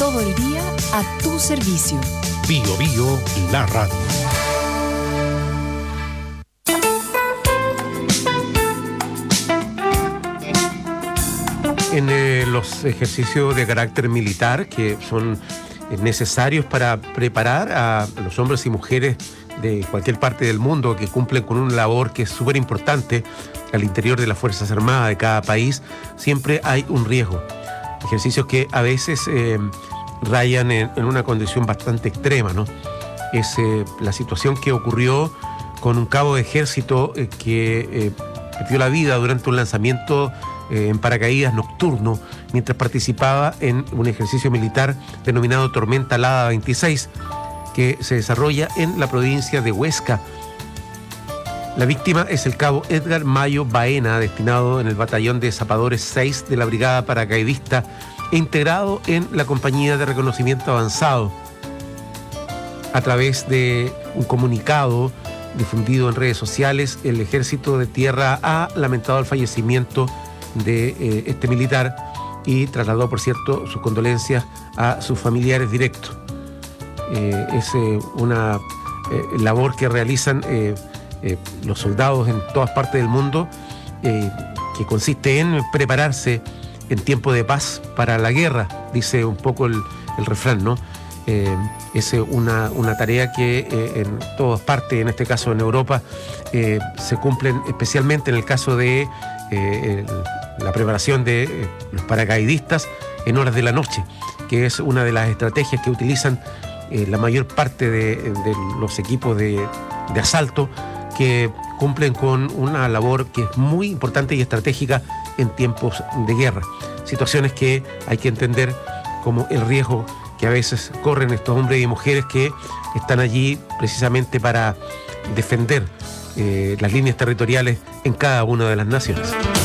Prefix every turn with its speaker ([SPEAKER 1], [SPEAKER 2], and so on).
[SPEAKER 1] Todo el día a tu servicio.
[SPEAKER 2] Bio Bio, la radio. En los ejercicios de carácter militar que son necesarios para preparar a los hombres y mujeres de cualquier parte del mundo que cumplen con una labor que es súper importante al interior de las Fuerzas Armadas de cada país, siempre hay un riesgo. Ejercicios que a veces rayan en una condición bastante extrema, ¿no? Es la situación que ocurrió con un cabo de ejército que perdió la vida durante un lanzamiento en paracaídas nocturno mientras participaba en un ejercicio militar denominado Tormenta Alada 26 que se desarrolla en la provincia de Huesca. La víctima es el cabo Edgar Mayo Baena, destinado en el batallón de zapadores 6 de la brigada paracaidista e integrado en la compañía de reconocimiento avanzado. A través de un comunicado difundido en redes sociales, el Ejército de Tierra ha lamentado el fallecimiento de este militar y trasladó, por cierto, sus condolencias a sus familiares directos. Es una labor que realizan los soldados en todas partes del mundo, que consiste en prepararse en tiempo de paz para la guerra, dice un poco el refrán, ¿no? Es una tarea que en todas partes, en este caso en Europa, se cumplen, especialmente en el caso de la preparación de los paracaidistas en horas de la noche, que es una de las estrategias que utilizan la mayor parte de los equipos de asalto, que cumplen con una labor que es muy importante y estratégica en tiempos de guerra. Situaciones que hay que entender como el riesgo que a veces corren estos hombres y mujeres que están allí precisamente para defender las líneas territoriales en cada una de las naciones.